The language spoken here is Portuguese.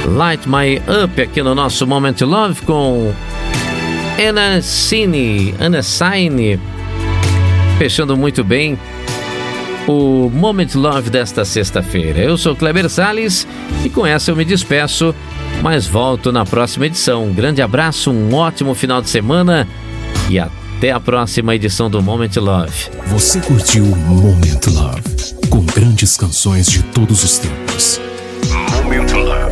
Light My Up aqui no nosso Moment Love com Anna Cine, fechando muito bem o Moment Love desta sexta-feira. Eu sou Kleber Salles e com essa eu me despeço, mas volto na próxima edição. Um grande abraço, um ótimo final de semana e até a próxima edição do Moment Love. Você curtiu Moment Love, com grandes canções de todos os tempos. Moment Love.